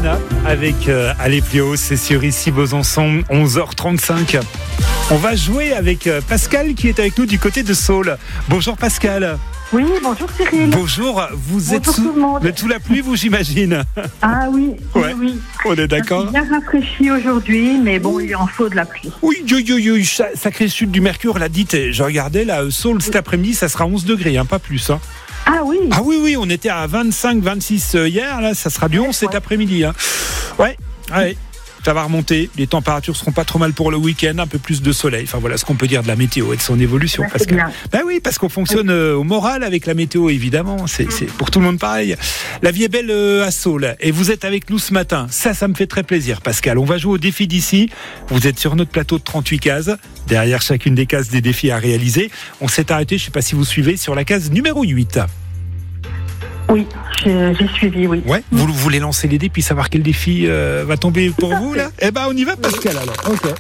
Rihanna avec Aller plus haut, c'est sur ici Besançon, 11h35. On va jouer avec Pascal qui est avec nous du côté de Saules. Bonjour Pascal. Oui, bonjour Cyril. Bonjour, vous êtes sous la pluie, vous, j'imagine. Ah oui, ouais. Oui. On est d'accord. C'est bien rafraîchi aujourd'hui, mais bon, il en faut de la pluie. Oui, sacrée chute du mercure, là, dites, je regardais, là, Saules cet après-midi, ça sera 11 degrés, pas plus. Hein. Ah oui. Ah oui, on était à 25, 26 hier, là, ça sera du 11 cet après-midi. Hein. Ouais. Ça va remonter, les températures seront pas trop mal pour le week-end, un peu plus de soleil. Enfin voilà ce qu'on peut dire de la météo et de son évolution. Oui, parce qu'on fonctionne au moral avec la météo, évidemment. C'est pour tout le monde pareil. La vie est belle à Saules et vous êtes avec nous ce matin. Ça me fait très plaisir, Pascal. On va jouer au défi d'ici. Vous êtes sur notre plateau de 38 cases. Derrière chacune des cases des défis à réaliser. On s'est arrêté, je ne sais pas si vous suivez, sur la case numéro 8. Oui, j'ai suivi, oui. Ouais, vous voulez lancer les dés puis savoir quel défi va tomber pour vous, là ? Eh ben, on y va, Pascal, alors.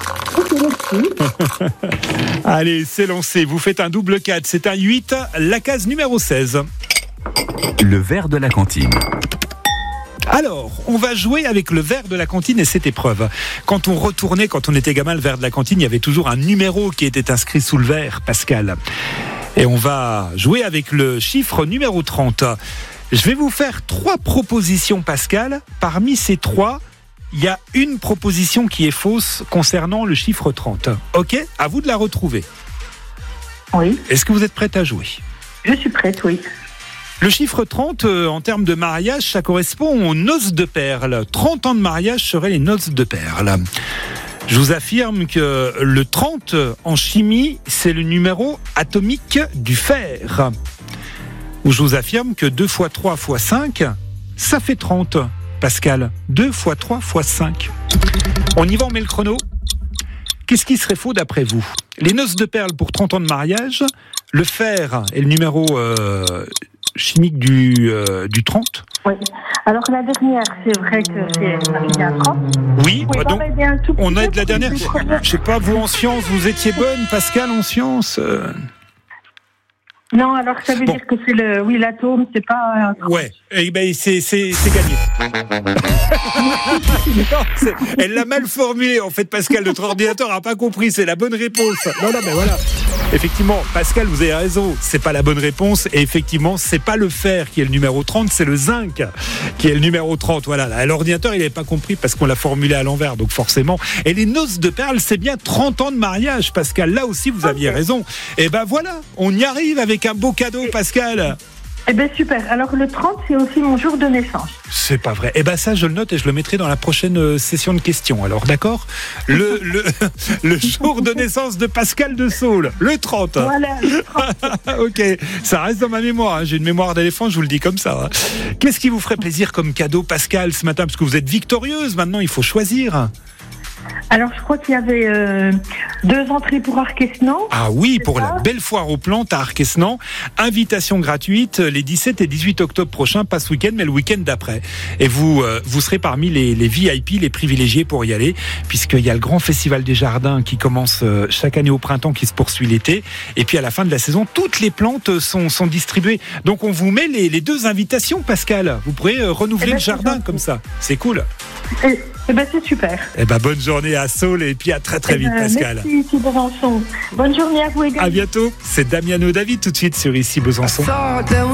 Ok, allez, c'est lancé. Vous faites un double 4, c'est un 8. La case numéro 16. Le verre de la cantine. Alors, on va jouer avec le verre de la cantine et cette épreuve. Quand on était gamin, le verre de la cantine, il y avait toujours un numéro qui était inscrit sous le verre, Pascal. Et on va jouer avec le chiffre numéro 30. Je vais vous faire 3 propositions, Pascal. Parmi ces 3, il y a une proposition qui est fausse concernant le chiffre 30. Ok ? À vous de la retrouver. Oui. Est-ce que vous êtes prête à jouer ? Je suis prête, oui. Le chiffre 30, en termes de mariage, ça correspond aux noces de perles. 30 ans de mariage seraient les noces de perles. Je vous affirme que le 30 en chimie, c'est le numéro atomique du fer. Ou je vous affirme que 2 x 3 x 5, ça fait 30. Pascal, 2 x 3 x 5. On y va, on met le chrono. Qu'est-ce qui serait faux d'après vous ? Les noces de perles pour 30 ans de mariage, le fer est le numéro chimique du 30. Oui. Alors la dernière, c'est vrai que c'est bien 30. Oui, donc on aide la dernière. Je sais pas, vous en sciences, vous étiez bonne, Pascal, en sciences Non, alors ça veut dire que c'est l'atome, c'est pas... Ouais, et ben c'est gagné. Non, elle l'a mal formulé, en fait, Pascal. Notre ordinateur n'a pas compris, c'est la bonne réponse. Non, mais voilà. Effectivement, Pascal, vous avez raison, c'est pas la bonne réponse. Et effectivement, c'est pas le fer qui est le numéro 30, c'est le zinc qui est le numéro 30. Voilà. L'ordinateur, il n'avait pas compris parce qu'on l'a formulé à l'envers, donc forcément. Et les noces de perles, c'est bien 30 ans de mariage, Pascal. Là aussi, vous aviez raison. Et ben voilà, on y arrive avec un beau cadeau, Pascal. Eh ben super. Alors le 30, c'est aussi mon jour de naissance. C'est pas vrai. Eh ben ça, je le note et je le mettrai dans la prochaine session de questions. Alors d'accord ? Le jour de naissance de Pascal de Saules, le 30. Voilà, le 30. Ok, ça reste dans ma mémoire. Hein. J'ai une mémoire d'éléphant, je vous le dis comme ça. Hein. Qu'est-ce qui vous ferait plaisir comme cadeau, Pascal, ce matin ? Parce que vous êtes victorieuse. Maintenant, il faut choisir. Alors, je crois qu'il y avait 2 entrées pour Arquesnan. Ah oui, pour la belle foire aux plantes à Arquesnan. Invitation gratuite les 17 et 18 octobre prochains, pas ce week-end, mais le week-end d'après. Et vous serez parmi les VIP, les privilégiés pour y aller, puisqu'il y a le grand festival des jardins qui commence chaque année au printemps, qui se poursuit l'été. Et puis à la fin de la saison, toutes les plantes sont distribuées. Donc on vous met les 2 invitations, Pascal. Vous pourrez renouveler le jardin comme ça. C'est cool. Eh ben c'est super. Eh ben bonne journée à Saules et puis à très vite, Pascal. Merci, ici Besançon. Bonne journée à vous également. À bientôt. C'est Damiano David tout de suite sur ici Besançon.